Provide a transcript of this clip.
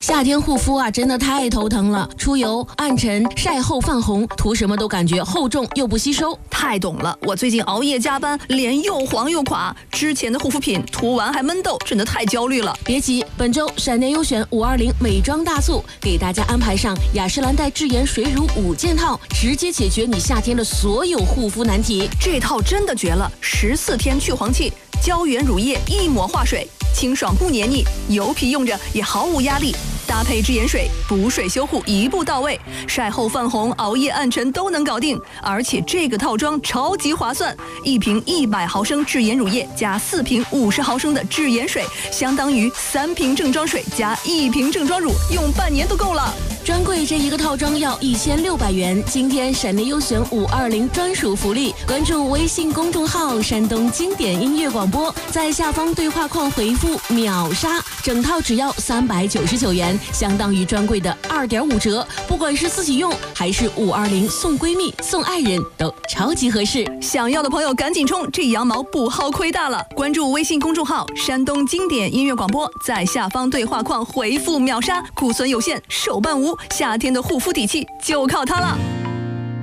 夏天护肤啊，真的太头疼了，出油、暗沉、晒后泛红，涂什么都感觉厚重又不吸收。 太懂了，我最近熬夜加班，脸又黄又垮，之前的护肤品涂完还闷痘，真的太焦虑了。 别急，本周闪电优选520美妆大促，给大家安排上雅诗兰黛智颜水乳5件套，直接解决你夏天的所有护肤难题。 这套真的绝了，14天去黄气，胶原乳液一抹化水，清爽不黏腻，油皮用着也毫无压力。搭配智颜水，补水修护一步到位，晒后泛红、熬夜暗沉都能搞定。而且这个套装超级划算，一瓶100毫升智颜乳液加4瓶50毫升的智颜水，相当于3瓶正装水加1瓶正装乳，用半年都够了。 专柜这一个套装要1600元，今天闪电优选520专属福利，关注微信公众号山东经典音乐广播，在下方对话框回复秒杀，整套只要399元，相当于专柜的2.5折，不管是自己用还是520送闺蜜送爱人都超级合适。 想要的朋友赶紧冲，这羊毛不薅亏大了。关注微信公众号山东经典音乐广播，在下方对话框回复秒杀，库存有限，手办无，夏天的护肤底气就靠它了。